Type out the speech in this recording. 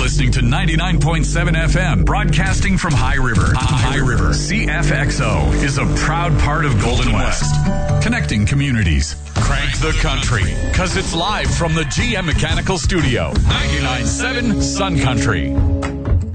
listening to 99.7 FM, broadcasting from High River. High River. CFXO is a proud part of Golden West. Connecting communities. Crank the country, because it's live from the GM Mechanical Studio. 99.7 Sun Country.